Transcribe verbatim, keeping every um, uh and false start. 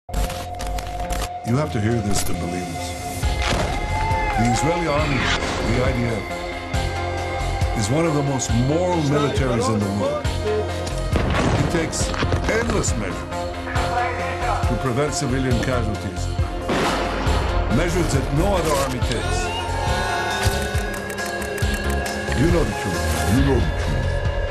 You have to hear this to believe this. The Israeli army, the I D F, is one of the most moral militaries in the world. It takes endless measures to prevent civilian casualties, measures that no other army takes. You know the truth. You know the truth.